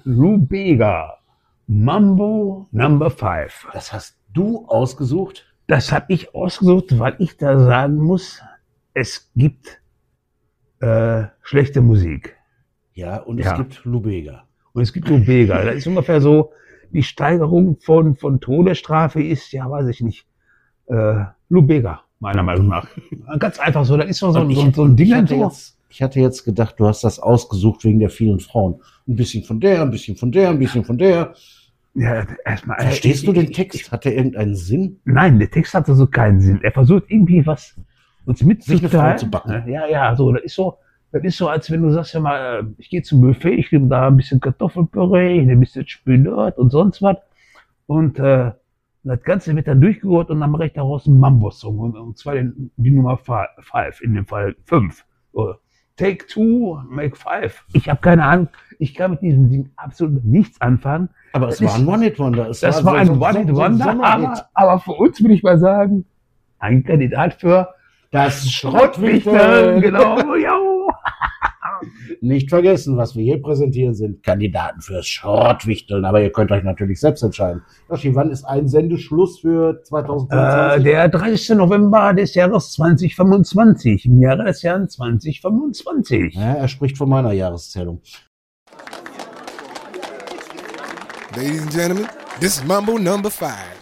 Lou Bega, Mambo Number 5. Das hast du ausgesucht? Das habe ich ausgesucht, weil ich da sagen muss, es gibt schlechte Musik. Ja, und es gibt Lou Bega. Und es gibt Lou Bega. Das ist ungefähr so, die Steigerung von Todesstrafe ist, ja, weiß ich nicht, Lou Bega, meiner Meinung nach. Ganz einfach so, das ist so ein Ding. Ich hatte jetzt gedacht, du hast das ausgesucht wegen der vielen Frauen. Ein bisschen von der, ein bisschen von der, ein bisschen von der. Ja, erstmal. Verstehst du den Text? Hat der irgendeinen Sinn? Nein, der Text hatte so keinen Sinn. Er versucht irgendwie was uns mitzuteilen. Zu backen. Ja, so, das ist so, als wenn du sagst, ja mal, ich gehe zum Buffet, ich nehme da ein bisschen Kartoffelpüree, ich nehme ein bisschen Spinat und sonst was. Und das Ganze wird dann durchgerührt und dann mache ich daraus einen Mambo-Song. Und zwar die Nummer 5, in dem Fall 5. So, Take 2, make 5. Ich habe keine Ahnung, ich kann mit diesem Ding absolut nichts anfangen. Aber es war ein One-Hit-Wonder. Das war ein One-Hit-Wonder, aber für uns will ich mal sagen, ein Kandidat für das Schrottwichteln. Genau, ja. Nicht vergessen, was wir hier präsentieren, sind Kandidaten fürs Schrottwichteln. Aber ihr könnt euch natürlich selbst entscheiden. Joshi, wann ist ein Sendeschluss für 2022? Der 30. November des Jahres 2025. Im Jahre des Jahres 2025. Ja, er spricht von meiner Jahreszählung. Ladies and gentlemen, this is Mambo Number 5.